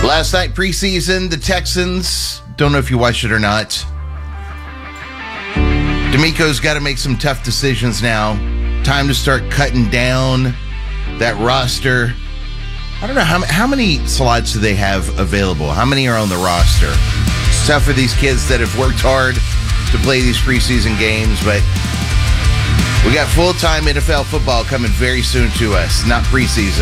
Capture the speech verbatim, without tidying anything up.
Last night, preseason, the Texans, don't know if you watched it or not. D'Amico's got to make some tough decisions now. Time to start cutting down that roster. I don't know, how, how many slots do they have available? How many are on the roster? It's tough for these kids that have worked hard to play these preseason games, but we got full-time N F L football coming very soon to us, not preseason.